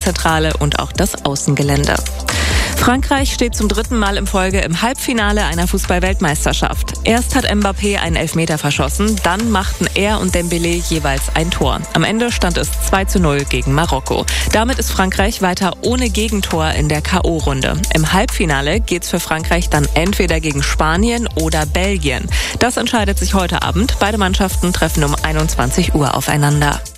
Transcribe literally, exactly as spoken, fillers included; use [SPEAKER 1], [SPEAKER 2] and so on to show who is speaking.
[SPEAKER 1] Trainingszentrale und auch das Außengelände. Frankreich steht zum dritten Mal in Folge im Halbfinale einer Fußball-Weltmeisterschaft. Erst hat Mbappé einen Elfmeter verschossen, dann machten er und Dembélé jeweils ein Tor. Am Ende stand es zwei zu null gegen Marokko. Damit ist Frankreich weiter ohne Gegentor in der K O-Runde. Im Halbfinale geht's für Frankreich dann entweder gegen Spanien oder Belgien. Das entscheidet sich heute Abend. Beide Mannschaften treffen um einundzwanzig Uhr aufeinander.